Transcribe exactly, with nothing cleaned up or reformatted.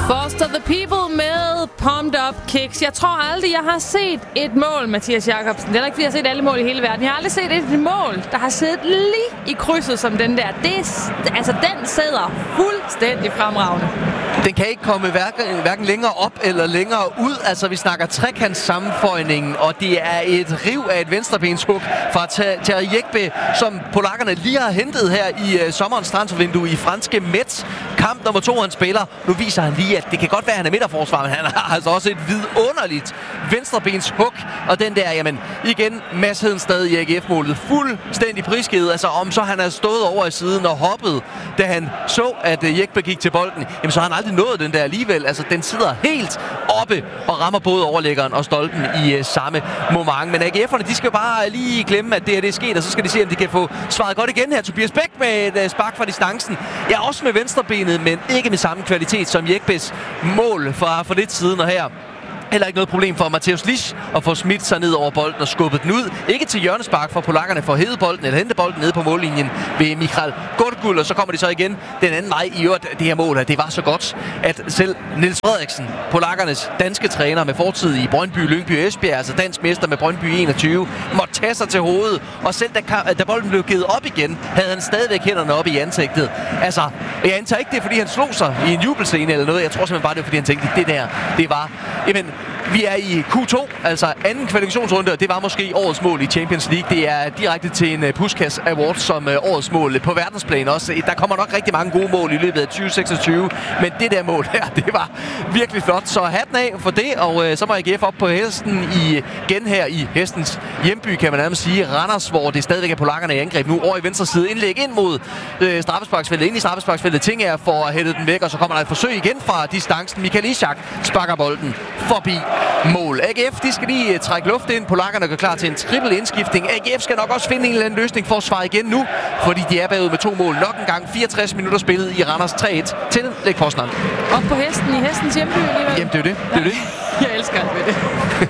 Foster the People med Pumped Up Kicks. Jeg tror aldrig, jeg har set et mål, Mathias Jakobsen. Det er ikke, fordi jeg har set alle mål i hele verden. Jeg har aldrig set et mål, der har siddet lige i krydset som den der. Det er, altså, den sidder fuldstændig fremragende. Den kan ikke komme hverken, hverken længere op eller længere ud. Altså, vi snakker trekants sammenføjningen, og det er et riv af et venstrebenshug fra Terry Jekbe, som polakkerne lige har hentet her i uh, sommerens transfervindue i franske Metz. Kamp nummer to, han spiller. Nu viser han lige, at det kan godt være, at han er midterforsvar, men han har altså også et vidunderligt venstrebenshug. Og den der, jamen, igen, Mads Hedenstad i A G F-målet. Fuldstændig prisgivet. Altså, om så han er stået over i siden og hoppet, da han så, at uh, Jekbe gik til bolden, jamen, så har han aldrig nået den der alligevel. Altså, den sidder helt oppe og rammer både overlæggeren og stolpen i uh, samme moment. Men A G F'erne, de skal bare lige glemme, at det her det er sket, og så skal de se, om de kan få svaret godt igen her. Tobias Bæk med et uh, spark fra distancen. Ja, også med venstrebenet, men ikke med samme kvalitet som Jekbes mål fra for lidt siden, og her heller ikke noget problem for Mateusz Lich at få smidt sig ned over bolden og skubbet den ud. Ikke til hjørnespark for polakkerne for at hede bolden eller hente bolden nede på mållinjen ved Michael Gurgul, og så kommer de så igen den anden vej. I øvrigt, det her mål, det var så godt, at selv Niels Frederiksen, polakkernes danske træner med fortid i Brøndby, Lyngby og Esbjerg, altså dansk mester med Brøndby enogtyve, måtte tage sig til hovedet, og selv da, da bolden blev givet op igen, havde han stadigvæk hænderne op i ansigtet. Altså, jeg antager ikke det, fordi han slog sig i en jubelscene eller noget. Jeg tror simpelthen bare, det var, fordi han tænkte, det der, det var... Jamen, vi er i Q to, altså anden kvalifikationsrunde, og det var måske årets mål i Champions League. Det er direkte til en Puskas Award som årets mål på verdensplan også. Der kommer nok rigtig mange gode mål i løbet af tyve seksogtyve, men det der mål her, det var virkelig flot. Så hatten af for det, og øh, så må A G F op på hesten igen her i hestens hjemby, kan man nærmest sige. Randers, hvor det stadigvæk er polakkerne i angreb nu. Over i venstre side, indlæg ind mod øh, straffesparksfeltet, ind i straffesparksfeltet. Tinger for at hætte den væk, og så kommer der et forsøg igen fra distancen. Michael Ishak sparker bolden forbi mål. A G F, de skal lige trække luft ind. Polakkerne går klar til en triple indskiftning. A G F skal nok også finde en eller anden løsning for at svare igen nu, fordi de er bagud med to mål. Nok en gang fireogtres minutter spillet i Randers tre et til Lech Poznan. Op på hesten i hestens hjemby alligevel. Jamen, det er jo det. Det er jo det. Jeg elsker det ved det.